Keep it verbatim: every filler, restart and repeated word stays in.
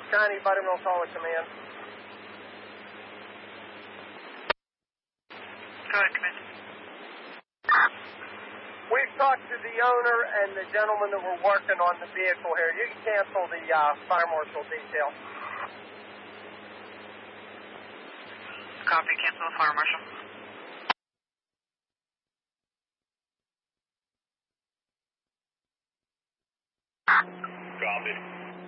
Johnny, Buttermilk Call with command. Go ahead, command. We've talked to the owner and the gentleman that were working on the vehicle here. You can cancel the uh, fire marshal detail. Copy, cancel the fire marshal. Copy.